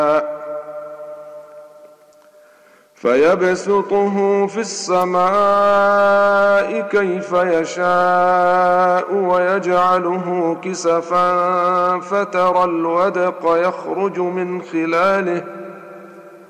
فيبسطه في السماء كيف يشاء ويجعله كسفا فترى الودق يخرج من خلاله